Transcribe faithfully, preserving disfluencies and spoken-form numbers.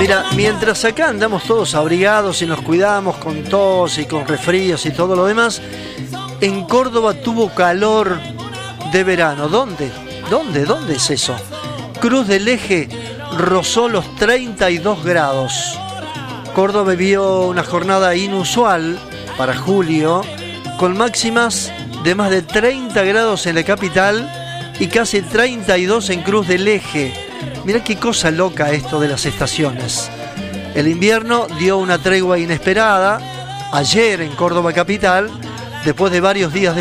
Mira, mientras acá andamos todos abrigados y nos cuidamos con tos y con resfríos y todo lo demás, en Córdoba tuvo calor de verano. ¿Dónde? ¿Dónde? ¿Dónde es eso? Cruz del Eje rozó los treinta y dos grados. Córdoba vivió una jornada inusual para julio, con máximas de más de treinta grados en la capital y casi treinta y dos en Cruz del Eje. Mirá qué cosa loca esto de las estaciones. El invierno dio una tregua inesperada ayer en Córdoba capital, después de varios días de